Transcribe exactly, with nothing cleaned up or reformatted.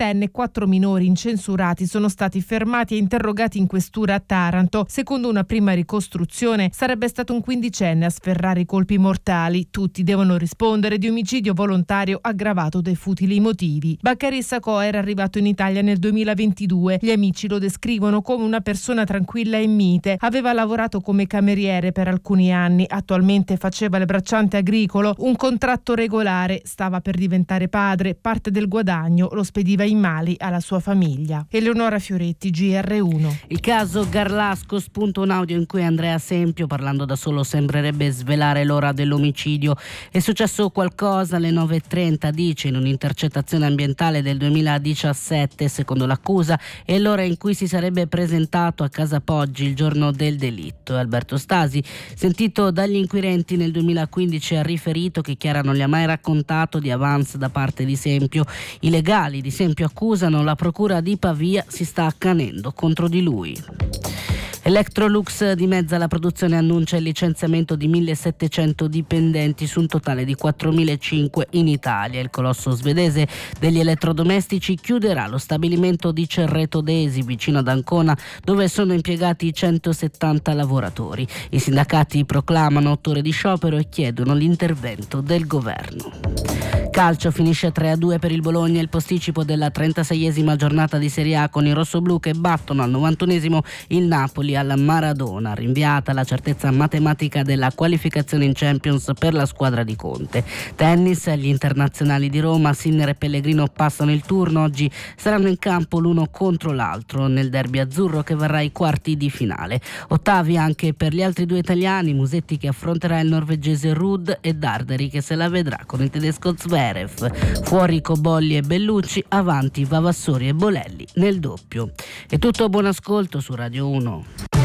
ventenne e quattro minori incensurati sono stati fermati e interrogati in questura a Taranto. Secondo una prima ricostruzione sarebbe stato un quindicenne a sferrare i colpi mortali. Tutti devono rispondere di omicidio volontario aggravato dai futili motivi. Bakary Sakho era arrivato in Italia nel duemilaventidue. Gli amici lo descrivono come una persona tranquilla e mite. Aveva lavorato come cameriere per alcuni anni, attualmente faceva il bracciante agricolo, un contratto regolare, stava per diventare padre, parte del guadagno lo spediva in Mali alla sua famiglia. Eleonora Fioretti, G R uno. Il caso Garlasco, spunta un audio in cui Andrea Sempio, parlando da solo, sembrerebbe svelare l'ora dell'omicidio. È successo qualcosa alle nove e trenta, dice in un'intercettazione ambientale del duemiladiciassette, secondo l'accusa, è l'ora in cui si sarebbe presentato a Casa Poggi il giorno del delitto. Alberto Stasi, sentito dagli inquirenti nel duemilaquindici, ha riferito che Chiara non gli ha mai raccontato di avance da parte di Sempio. I legali di Sempio accusano la procura di Pavia si sta accanendo contro di lui. Electrolux dimezza la produzione, annuncia il licenziamento di millesettecento dipendenti su un totale di quattromilacinquecento in Italia. Il colosso svedese degli elettrodomestici chiuderà lo stabilimento di Cerreto d'Esi, vicino ad Ancona, dove sono impiegati centosettanta lavoratori. I sindacati proclamano otto ore di sciopero e chiedono l'intervento del governo. Calcio, finisce tre a due per il Bologna il posticipo della trentaseiesima giornata di Serie A, con i rossoblù che battono al novantunesimo il Napoli alla Maradona, rinviata la certezza matematica della qualificazione in Champions per la squadra di Conte. Tennis, gli internazionali di Roma, Sinner e Pellegrino passano il turno, oggi saranno in campo l'uno contro l'altro nel derby azzurro che varrà ai quarti di finale. Ottavi anche per gli altri due italiani, Musetti che affronterà il norvegese Ruud e Darderi che se la vedrà con il tedesco Zverev. Fuori Cobolli e Bellucci, avanti Vavassori e Bolelli nel doppio. È tutto, buon ascolto su Radio uno.